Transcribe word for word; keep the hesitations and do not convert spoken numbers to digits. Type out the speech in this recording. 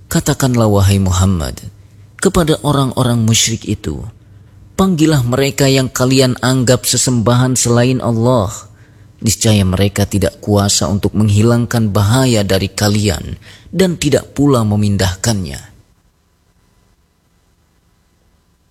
Katakanlah wahai Muhammad kepada orang-orang musyrik itu, panggillah mereka yang kalian anggap sesembahan selain Allah. Niscaya mereka tidak kuasa untuk menghilangkan bahaya dari kalian dan tidak pula memindahkannya.